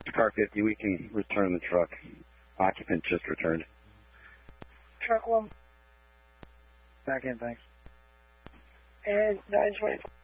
car 50. We can return the truck. Occupant just returned. Truck 1. Back in, thanks. And 924.